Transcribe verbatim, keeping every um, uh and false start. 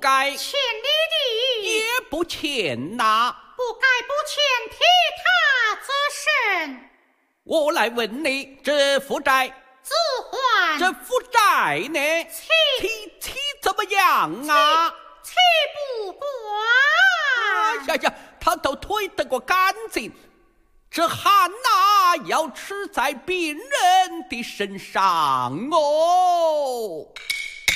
该欠你的， 也不欠呐。 不该不欠，替他则甚？ 我来问你，这负债， 自还。 这负债呢？ 妻妻妻怎么样啊？ 妻不管。 哎呀呀，他都推得过干净。这汉呐，要吃在病人的身上哦。